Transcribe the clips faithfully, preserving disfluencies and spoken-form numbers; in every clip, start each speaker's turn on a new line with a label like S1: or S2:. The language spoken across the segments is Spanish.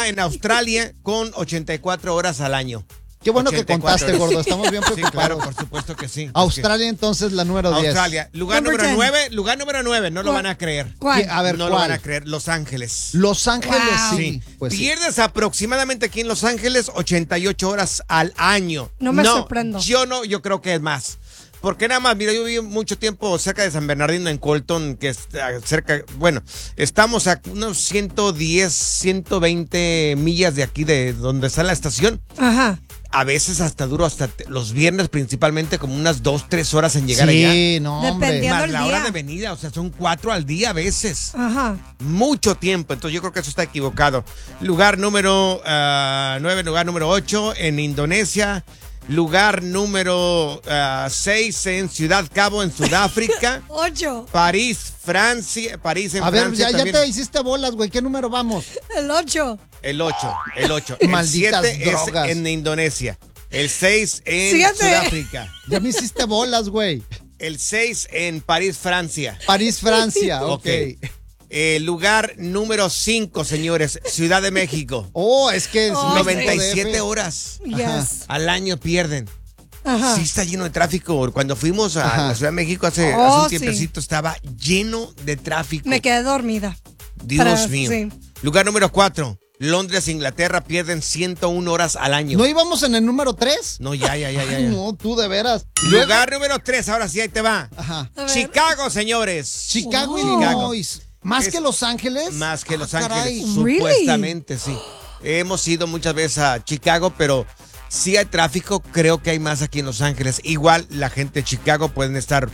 S1: está en Australia con ochenta y cuatro horas al año.
S2: Qué bueno
S1: ochenta y cuatro
S2: que contaste, gordo. Estamos bien
S1: Sí,
S2: preocupados.
S1: claro, por supuesto que sí.
S2: Australia, entonces, la número diez.
S1: Australia. Lugar
S3: Number
S1: número
S3: ten.
S1: nueve, lugar número nueve, no lo
S3: ¿Cuál?
S1: van a creer.
S3: ¿Cuál?
S2: ¿Qué? A ver,
S1: no
S2: ¿cuál?
S1: lo van a creer. Los Ángeles.
S2: Los Ángeles,
S3: Wow.
S2: sí. Pues sí.
S1: Pierdes aproximadamente aquí en Los Ángeles ochenta y ocho horas al año.
S3: No me sorprendo.
S1: Yo no, yo creo que es más. Porque nada más, mira, yo viví mucho tiempo cerca de San Bernardino, en Colton, que es ah, cerca, bueno, estamos a unos ciento diez, ciento veinte millas de aquí, de donde está la estación.
S3: Ajá.
S1: A veces hasta duro, hasta te- los viernes principalmente, como unas dos, tres horas en llegar allá.
S2: Sí, no, hombre.
S3: Dependiendo.
S1: Más
S3: el
S1: la
S3: día.
S1: hora de venida, o sea, son cuatro al día a veces.
S3: Ajá.
S1: Mucho tiempo, entonces yo creo que eso está equivocado. Lugar número ah, nueve, lugar número ocho en Indonesia. Lugar número ah, seis en Ciudad Cabo, en Sudáfrica.
S3: Ocho.
S1: París, Francia. París en
S2: A ver,
S1: Francia
S2: ya, ya
S1: también.
S2: te hiciste bolas, güey. ¿Qué número vamos?
S3: El ocho.
S1: El ocho, el ocho. El
S2: Malditas
S1: siete
S2: drogas.
S1: es en Indonesia. El seis en
S3: Siete.
S1: Sudáfrica.
S2: Ya me hiciste bolas, güey.
S1: El seis en París, Francia.
S2: París, Francia. Ok.
S1: Ok. Eh, lugar número cinco, señores, Ciudad de México.
S2: Oh, es que... es
S3: Oh,
S2: México
S1: noventa y siete
S2: D F.
S1: horas
S3: Yes.
S1: al año pierden.
S3: Ajá.
S1: Sí está lleno de tráfico. Cuando fuimos a
S2: Ajá.
S1: la Ciudad de México hace,
S3: Oh,
S1: hace un
S3: sí.
S1: tiempecito, estaba lleno de tráfico.
S3: Me quedé dormida.
S1: Dios
S3: Para-
S1: mío.
S3: sí.
S1: Lugar número cuatro, Londres, Inglaterra, pierden ciento una horas al año.
S2: ¿No íbamos en el número tres?
S1: No, ya, ya, ya, ya.
S2: Ay,
S1: ya.
S2: no, tú de veras.
S1: Lugar número tres, ahora sí, ahí te va.
S2: Ajá.
S3: A ver.
S1: Chicago, señores.
S2: Chicago,
S3: Oh.
S2: Illinois. ¿Más
S1: Es-
S2: que Los Ángeles?
S1: Más que Los
S2: Ah,
S1: Ángeles,
S2: caray.
S3: Really?
S1: supuestamente, sí. Hemos ido muchas veces a Chicago, pero sí hay tráfico, creo que hay más aquí en Los Ángeles. Igual la gente de Chicago pueden estar,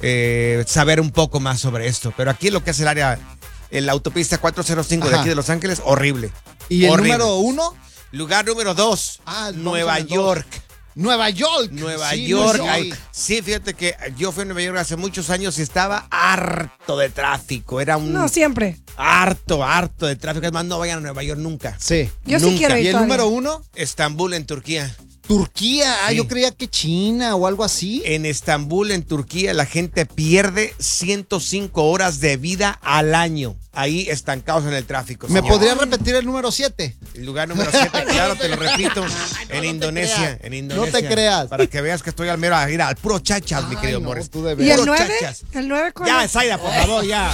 S1: eh, saber un poco más sobre esto, pero aquí lo que es el área, en la autopista cuatrocientos cinco de
S2: Ajá.
S1: aquí de Los Ángeles, horrible.
S2: ¿Y el
S1: Horrible.
S2: número uno?
S1: Lugar número dos,
S2: Ah, vamos
S1: Nueva
S2: en el dos.
S1: York.
S2: Nueva York.
S1: Nueva
S2: Sí,
S1: York.
S2: Nueva
S1: Ay, sí, fíjate que yo fui a Nueva York hace muchos años y estaba harto de tráfico. Era un
S3: No, siempre.
S1: harto, harto de tráfico. Es más, no vayan a Nueva York nunca.
S2: Sí.
S3: Yo sí
S1: Nunca.
S3: quiero ir
S2: ¿Y el
S3: todavía.
S2: número uno?
S1: Estambul, en Turquía.
S2: Turquía. Ah,
S1: Sí.
S2: yo creía que China o algo así.
S1: En Estambul, en Turquía, la gente pierde ciento cinco horas de vida al año. Ahí estancados en el tráfico.
S2: ¿Me
S1: señor.
S2: podría repetir el número siete?
S1: El lugar número siete, claro, te lo repito. En Indonesia.
S2: creas.
S1: En
S2: No
S1: Indonesia.
S2: te creas.
S1: Para que veas que estoy al mero a ir al puro chachas, mi
S2: Ay,
S1: querido
S2: no,
S1: Morris.
S2: tú de
S3: ¿Y
S2: veras.
S3: el
S1: Puro
S3: nueve?
S1: chachas.
S3: ¿El nueve cuál
S1: Ya,
S3: es?
S1: Zaira, por favor, ya.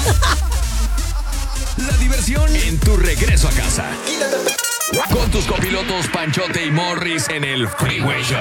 S4: La diversión en tu regreso a casa. Con tus copilotos Panchote y Morris en el Freeway Show